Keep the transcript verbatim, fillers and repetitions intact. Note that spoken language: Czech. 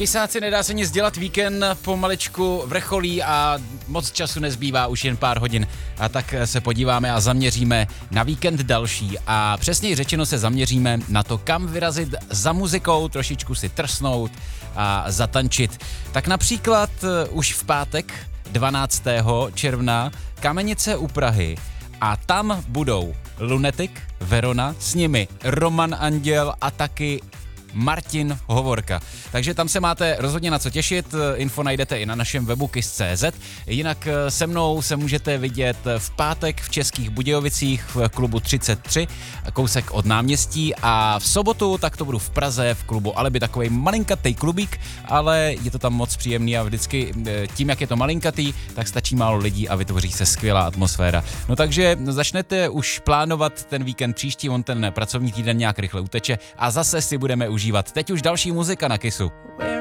Kysáci, nedá se nic dělat, víkend pomaličku vrcholí a moc času nezbývá, už jen pár hodin. A tak se podíváme a zaměříme na víkend další. A přesněji řečeno se zaměříme na to, kam vyrazit za muzikou, trošičku si trsnout a zatančit. Tak například už v pátek dvanáctého června Kamenice u Prahy a tam budou Lunatic, Verona, s nimi Roman Anděl a taky Martin Hovorka. Takže tam se máte rozhodně na co těšit, info najdete i na našem webu kiss tečka cé zet. Jinak se mnou se můžete vidět v pátek v Českých Budějovicích v klubu třicet tři, kousek od náměstí, a v sobotu tak to budu v Praze v klubu Alibi, takovej malinkatý klubík, ale je to tam moc příjemný a vždycky tím, jak je to malinkatý, tak stačí málo lidí a vytvoří se skvělá atmosféra. No takže začnete už plánovat ten víkend příští, on ten pracovní týden nějak rychle uteče a zase si budeme užívat. Teď už další muzika na Kissu.